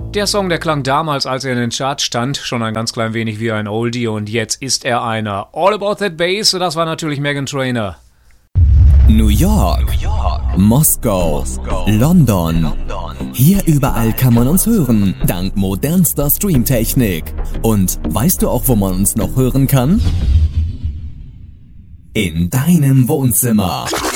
Der Song, der klang damals, als er in den Charts stand, schon ein ganz klein wenig wie ein Oldie und jetzt ist er einer. All About That Bass, das war natürlich Meghan Trainor. New York, Moskau, London. Hier überall kann man uns hören, dank modernster Streamtechnik. Und weißt du auch, wo man uns noch hören kann? In deinem Wohnzimmer.